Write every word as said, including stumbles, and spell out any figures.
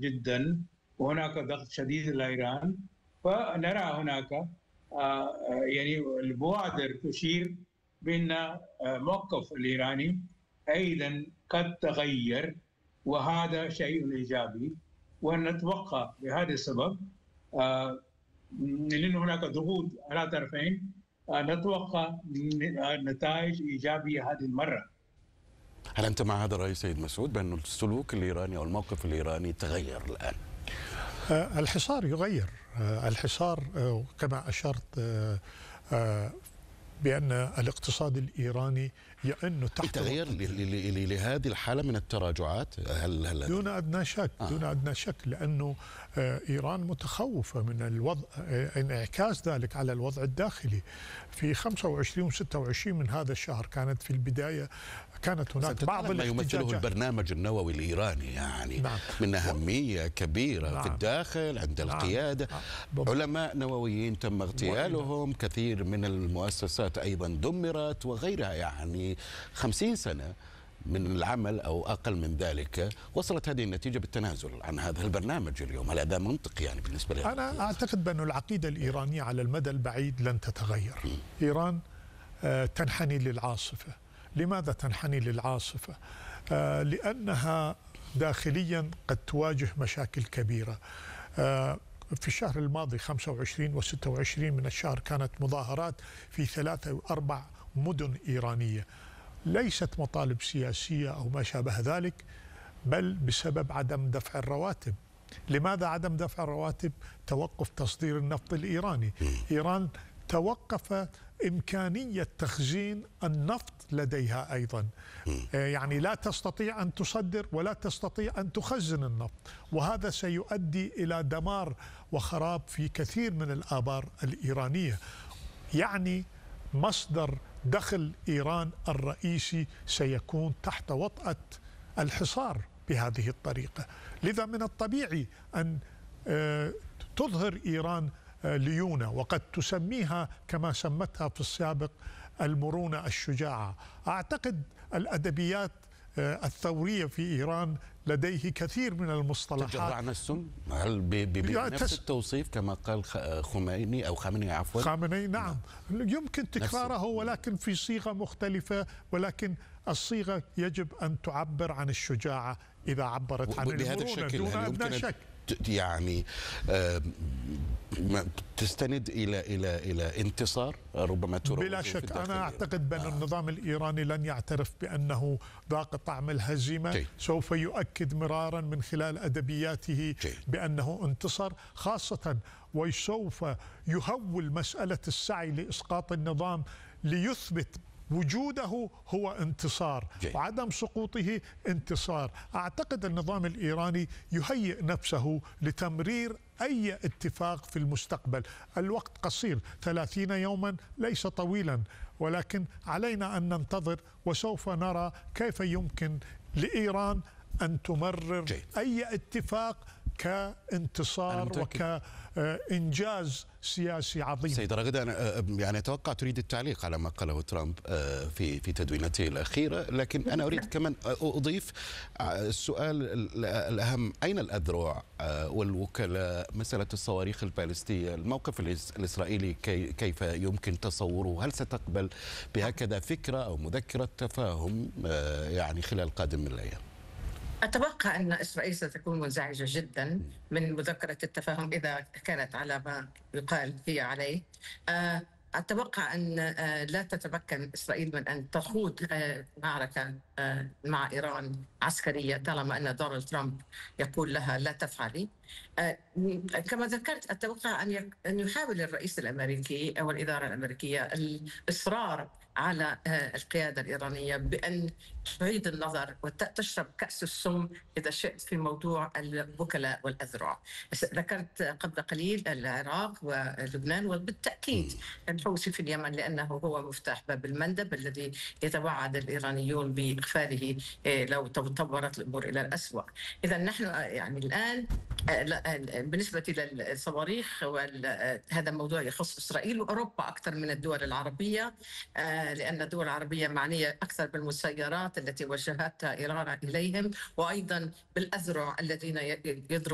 جدا، وهناك ضغط شديد على إيران. فنرى هناك يعني البوادر تشير بأن موقف الإيراني أيضا قد تغير، وهذا شيء إيجابي. ونتوقع بهذا السبب لأن هناك ضغوط على طرفين، نتوقع نتائج إيجابية هذه المرة. هل أنت مع هذا الرأي سيد مسعود بأن السلوك الإيراني أو الموقف الإيراني تغير الآن؟ الحصار يغير. الحصار كما أشرت بأن الاقتصاد الإيراني يئن تحت تغير لهذه الحالة من التراجعات. هل هل دون أدنى شك آه. دون أدنى شك، لأنه إيران متخوفة من الوضع، انعكاس ذلك على الوضع الداخلي. في خمسة وعشرين وستة وعشرين من هذا الشهر كانت في البداية كانت هناك بعض ما يمثله البرنامج النووي الإيراني يعني نعم. من أهمية كبيرة نعم. في الداخل عند نعم. القيادة نعم. علماء نوويين تم اغتيالهم، كثير من المؤسسات أيضا دمرت وغيرها. يعني خمسين سنة من العمل أو أقل من ذلك وصلت هذه النتيجة بالتنازل عن هذا البرنامج اليوم. هل هذا منطقي يعني بالنسبة لي؟ أنا أعتقد بأن العقيدة الإيرانية على المدى البعيد لن تتغير. م. إيران آه تنحني للعاصفة. لماذا تنحني للعاصفة؟ آه لأنها داخليا قد تواجه مشاكل كبيرة. آه في الشهر الماضي خمسة وعشرين وستة وعشرين من الشهر كانت مظاهرات في ثلاثة وأربع مدن إيرانية، ليست مطالب سياسية أو ما شابه ذلك، بل بسبب عدم دفع الرواتب. لماذا عدم دفع الرواتب؟ توقف تصدير النفط الإيراني. إيران توقف إمكانية تخزين النفط لديها أيضا، يعني لا تستطيع أن تصدر ولا تستطيع أن تخزن النفط، وهذا سيؤدي إلى دمار وخراب في كثير من الآبار الإيرانية. يعني مصدر دخل إيران الرئيسي سيكون تحت وطأة الحصار بهذه الطريقة. لذا من الطبيعي أن تظهر إيران ليونة، وقد تسميها كما سمتها في السابق المرونة الشجاعة. أعتقد الأدبيات الثورية في إيران لديه كثير من المصطلحات. تجرعنا السم؟ هل بنفس التوصيف كما قال خميني أو خامنئي عفوا؟ خامنئي نعم. نعم يمكن تكراره ولكن في صيغة مختلفة، ولكن الصيغة يجب أن تعبر عن الشجاعة إذا عبرت عن المرونة دون أدنى شك. يعني تستند الى الى الى انتصار ربما ترى بلا شك. انا اعتقد بان آه. النظام الايراني لن يعترف بانه ذاق طعم الهزيمه. جي. سوف يؤكد مرارا من خلال ادبياته جي. بانه انتصر، خاصه وسوف يهول مساله السعي لاسقاط النظام ليثبت وجوده هو انتصار، جي. وعدم سقوطه انتصار. أعتقد النظام الإيراني يهيئ نفسه لتمرير أي اتفاق في المستقبل. الوقت قصير، ثلاثين يوما ليس طويلا، ولكن علينا أن ننتظر وسوف نرى كيف يمكن لإيران أن تمرر جي. أي اتفاق كانتصار وكإنجاز سياسي عظيم. سيد رغد، أنا يعني أتوقع تريد التعليق على ما قاله ترامب في في تدوينته الأخيرة، لكن أنا أريد كمان أضيف السؤال الأهم: أين الأذرع والوكلاء؟ مسألة الصواريخ البالستية، الموقف الإسرائيلي كيف يمكن تصوره؟ هل ستقبل بهكذا فكرة أو مذكرة تفاهم يعني خلال قادم من الأيام؟ أتوقع أن إسرائيل ستكون منزعجة جدا من مذكرة التفاهم إذا كانت على ما يقال هي عليه. أتوقع أن لا تتمكن إسرائيل من أن تخوض معركة مع إيران عسكرية طالما أن دونالد ترامب يقول لها لا تفعلي. كما ذكرت، أتوقع أن أن يحاول الرئيس الأمريكي أو الإدارة الأمريكية الإصرار على القيادة الإيرانية بأن تعيد النظر وتشرب كأس السم إذا شئت في موضوع الوكلاء والأذرع. ذكرت قبل قليل العراق ولبنان، وبالتأكيد الحوثي في اليمن، لأنه هو مفتاح باب المندب الذي يتوعد الإيرانيون بإقفاله لو تطورت الأمور إلى الأسوأ. إذا نحن يعني الآن بالنسبة للصواريخ، وهذا موضوع يخص إسرائيل وأوروبا أكثر من الدول العربية، لأن الدول العربية معنية أكثر بالمسيرات التي وجهتها إيران إليهم، وأيضا بالأذرع الذين يضربون